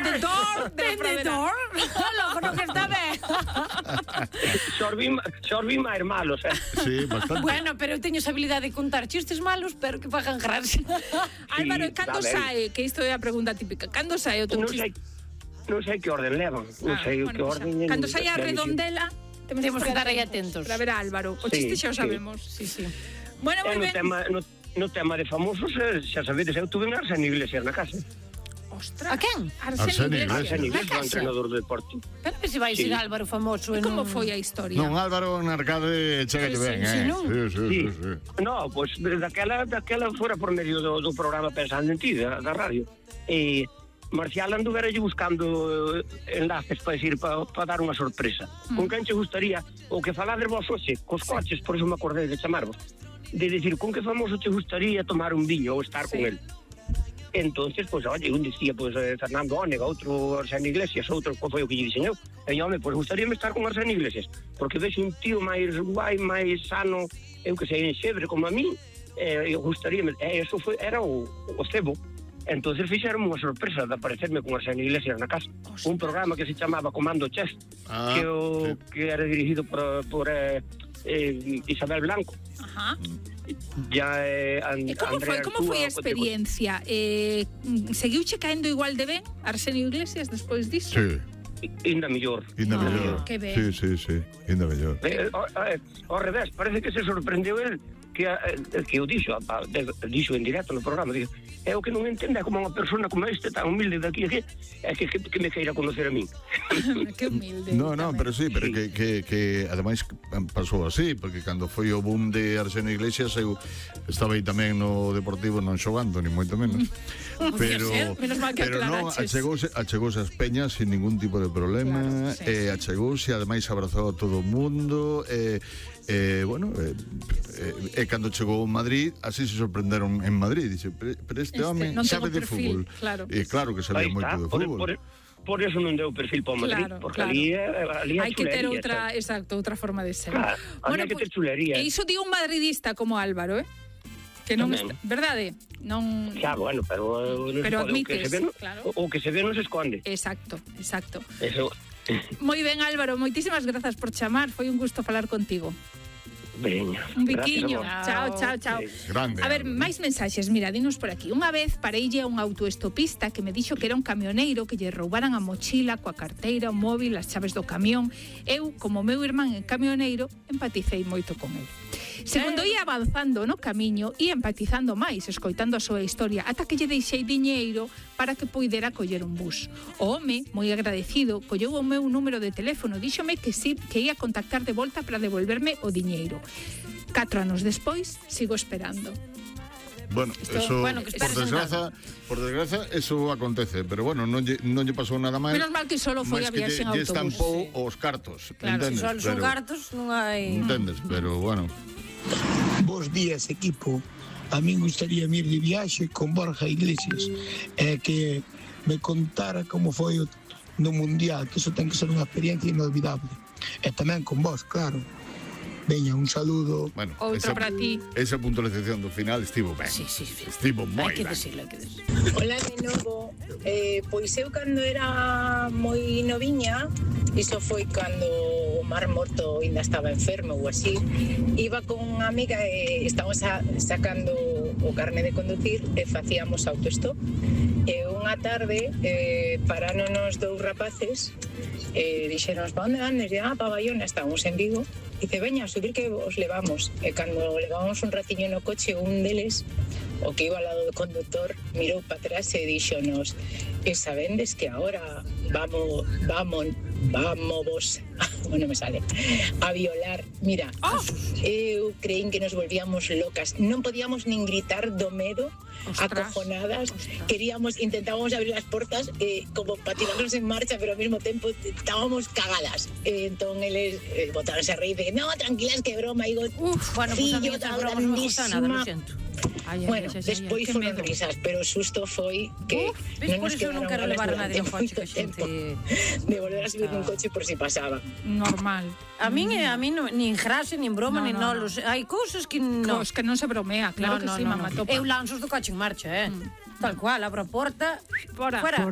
vendedor. Logo non que está ben. Xorbi máis malos, Sí, bastante. Bueno, pero eu teño esa habilidade de contar chistes malos, pero que fagan gracia. Álvaro, cando sae? Que isto é a pregunta típica. Cando sae o teu chiste? Non sei que orden levan. Non sei que orden... Cando sae a redondela, temos que estar aí atentos. Para ver a Álvaro. O chiste xa o sabemos. Sí. Bueno, moi ben. No tema de famosos, xa sabedes, eu tuve en Arsenio Iglesias na casa. Ostras. A quen? Arsenio Arsenio Iglesias. Iglesias, o entrenador do deporte. Pero que se vai ser Álvaro famoso. E como foi a historia? Non, Álvaro en arcade chegalle ben, Sí. No, pois daquela fora por medio do programa Pensando en Ti, da radio. E Marcial anduveralle buscando enlaces para decir, para dar unha sorpresa. Con quen che gustaría, o que falades vos hoxe, cos coches, por eso me acordei de chamarvos, de decir, con que famoso che gustaría tomar un viño ou estar con el. Entonces, pois, oye, un dicía, pois, Fernando Ónega, outro Arsenio Iglesias, outro, foi o que lle dixen eu. E, home, pois, gustaríame estar con Arsenio Iglesias, porque vexo un tío máis guai, máis sano, eu que sei, enxebre como a mí, eu gustaríame, eso era o cebo. Entonces fixeron unha sorpresa de aparecerme con Arsenio Iglesias na casa. Un programa que se chamaba Comando Chef, que era dirigido por Isabel Blanco. Ajá. Ya, E como foi a experiencia? Seguiuche caendo igual de ben Arsenio Iglesias despois disso? Sí. Inda mellor. Que ben. Sí, inda mellor. Ao revés, parece que se sorprendeu el que o dixo en directo no programa, dixo, é o que non entende como unha persona como este tan humilde daqui que me queira conocer a min. Que humilde. No, pero sí, pero que ademais pasou así, porque cando foi o boom de Arsenio Iglesias eu estaba aí tamén no Deportivo non xogando, ni moito menos. Pero non, achegouse as peñas sin ningún tipo de problema, achegouse, ademais abrazou a todo o mundo, cando chegou a Madrid, así se sorprenderon en Madrid, dice, pero este home sabe de fútbol. E claro que sabía moito de fútbol. Por eso non deu perfil para o Madrid, porque ali hai que ter outra forma de ser. Hai que ter chulería. E iso di un madridista como Álvaro, que non está, verdade? Non. Xa, bueno, pero admites, o que se ve non se esconde. Exacto. Eso. Moi ben, Álvaro, moitísimas grazas por chamar, foi un gusto falar contigo. Veña. Un biquiño. Chao. Grande. A ver, máis mensaxes, mira, dinos por aquí. Unha vez pareille a un autoestopista que me dixo que era un camioneiro que lle roubaran a mochila coa carteira, o móvil, as chaves do camión. Eu, como meu irmán é camioneiro, empaticei moito con el. Segundo ia avanzando no camiño e empatizando máis, escoitando a súa historia, ata que lle deixei diñeiro para que poidera coller un bus. O home, moi agradecido, colleu o meu número de teléfono, díxome que sí, que ia contactar de volta para devolverme o diñeiro. 4 anos despois, sigo esperando. Bueno, eso, por desgraza, eso acontece, pero bueno, non lle pasou nada máis. Menos mal que solo foi a viaxe en autobús. Estampou os cartos, entendes? Claro, son cartos, non hai... Entendes, pero bueno. Bos días, equipo. A min gustaría ir de viaxe con Borja Iglesias que me contara como foi no Mundial, que iso ten que ser unha experiencia inolvidable. E tamén con vos, claro. Veña, un saludo. Bueno, outra para ti. Esa puntualización do final estivo ben. Sí. Estivo moi ben. Hai que decirlo. Hola de novo. Pois eu cando era moi noviña, iso foi cando o Mar Morto ainda estaba enfermo ou así, iba con unha amiga e estábamos sacando o carné de conducir e facíamos autostop. E unha tarde paránonos dous rapaces e dixeron, pa onde andes? E pa Bayona, estábamos en Vigo. Dice, veña, a subir que os levamos. E cando levamos un ratiño no coche, un deles, o que iba ao lado do conductor, mirou para atrás e dixonos, e sabendes que agora vamos non me sale, a violar. Mira, eu creín que nos volvíamos locas, non podíamos nin gritar do medo, acojonadas, intentábamos abrir as portas como para tirarnos en marcha, pero ao mesmo tempo estábamos cagadas. Entón eles botaronse a reír de, no, tranquilas, que broma, e digo, fillo da grandísima. Bueno, despois foron risas, pero o susto foi que non nos quedaron ganas durante moito tempo de volver a subir nun coche por si pasaba. Normal. A min nin frase, nin broma, nin nolos. Hai cousas que non... Que non se bromea, claro que sí, mamá topa. Eu lanzos do coche en marcha, tal cual, abro a porta, fora.